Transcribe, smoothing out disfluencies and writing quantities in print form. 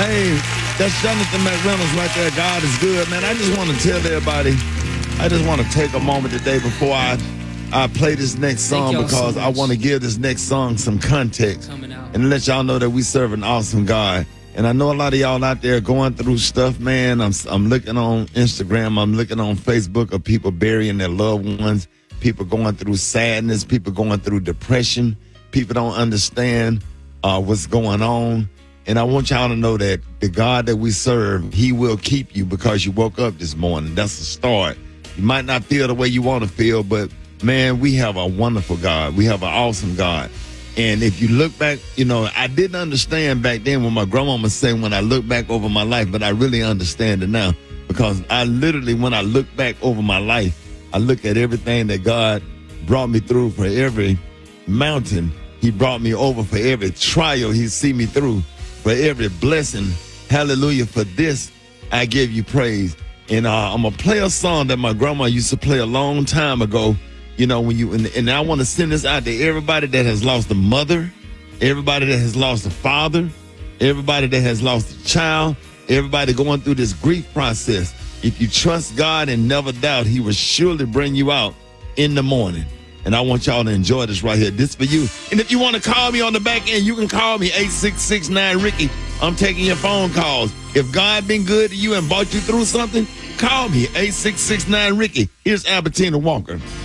Hey, that's Jonathan McReynolds right there. God is good, man. I just want to tell everybody, I just want to take a moment today before I play this next song because I want to give this next song some context and let y'all know that we serve an awesome God. And I know a lot of y'all out there going through stuff, man. I'm looking on Instagram. I'm looking on Facebook of people burying their loved ones, people going through sadness, people going through depression. People don't understand what's going on. And I want y'all to know that the God that we serve, he will keep you because you woke up this morning. That's the start. You might not feel the way you want to feel, but, man, we have a wonderful God. We have an awesome God. And if you look back, you know, I didn't understand back then when my grandmama said when I look back over my life, but I really understand it now because I literally, when I look back over my life, I look at everything that God brought me through. For every mountain he brought me over, for every trial he see me through, for every blessing. Hallelujah. For this, I give you praise. And I'm going to play a song that my grandma used to play a long time ago. You know, when you, and I want to send this out to everybody that has lost a mother, everybody that has lost a father, everybody that has lost a child, everybody going through this grief process. If you trust God and never doubt, he will surely bring you out in the morning. And I want y'all to enjoy this right here. This for you. And if you want to call me on the back end, you can call me 866-9-RICKY. I'm taking your phone calls. If God been good to you and brought you through something, call me 866-9-RICKY. Here's Albertina Walker.